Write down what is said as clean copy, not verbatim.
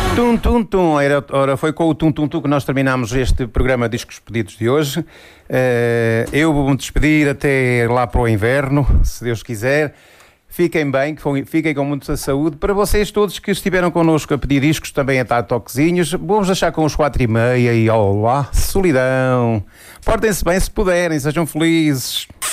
Tum, tum, tum. Ora, foi com o tum, tum, tum que nós terminámos este programa Discos Pedidos de hoje. Eu vou-me despedir até lá para o inverno, se Deus quiser. Fiquem bem, fiquem com muita saúde. Para vocês todos que estiveram connosco a pedir discos, também a dar toquezinhos, vamos deixar com os 4:30 e olá, solidão. Portem-se bem se puderem, sejam felizes.